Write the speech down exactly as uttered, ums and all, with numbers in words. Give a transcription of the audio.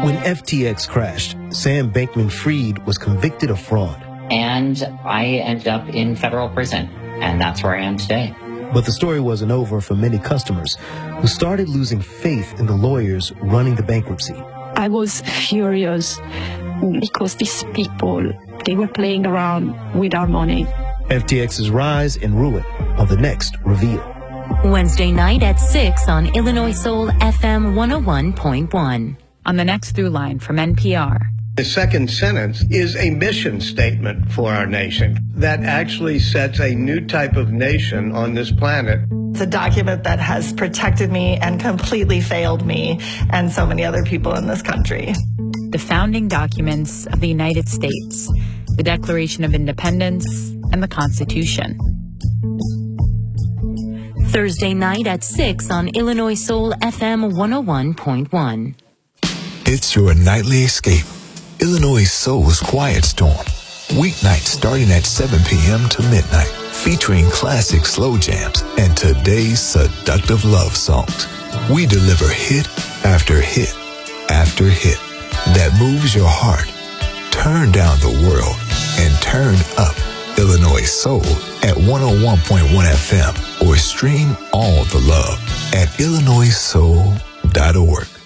When F T X crashed, Sam Bankman-Fried was convicted of fraud. And I ended up in federal prison, and that's where I am today. But the story wasn't over for many customers who started losing faith in the lawyers running the bankruptcy. I was furious because these people, they were playing around with our money. F T X's rise and ruin on the next Reveal. Wednesday night at six on Illinois Soul F M one oh one point one. On the next Throughline from N P R. The second sentence is a mission statement for our nation that actually sets a new type of nation on this planet. It's a document that has protected me and completely failed me and so many other people in this country. The founding documents of the United States, the Declaration of Independence, and the Constitution. Thursday night at six on Illinois Soul F M one oh one point one. It's your nightly escape. Illinois Soul's Quiet Storm. Weeknights starting at seven p.m. to midnight, featuring classic slow jams and today's seductive love songs. We deliver hit after hit after hit that moves your heart. Turn down the world and turn up Illinois Soul at one oh one point one F M or stream all the love at illinois soul dot org.